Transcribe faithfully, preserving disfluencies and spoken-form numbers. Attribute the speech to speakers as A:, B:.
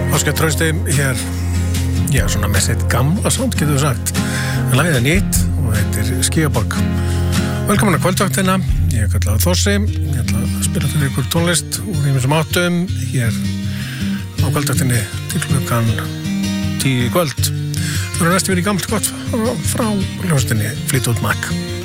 A: Óskar Trausti hér, já, svona með sitt gamla sound, getur við sagt. Lagið er nýtt og þetta er Skíaborg. Velkomin að kvöldvaktina, ég er kallaður Þorsi, ég ætla að spila fyrir ykkur tónlist úr ýmsum áttum hér á kvöldvaktinni til klukkan tíu í kvöld. Þú eru næstu verið í gamalt gott frá hljómsveitinni Fleetwood Mac.